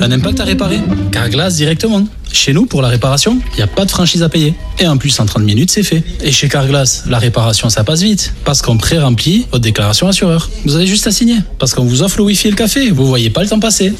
Un impact à réparer? Carglass directement. Chez nous, pour la réparation, il n'y a pas de franchise à payer. Et en plus, en 30 minutes, c'est fait. Et chez Carglass, la réparation, ça passe vite. Parce qu'on pré-remplit votre déclaration assureur. Vous avez juste à signer. Parce qu'on vous offre le Wi-Fi et le café. Vous voyez pas le temps passer.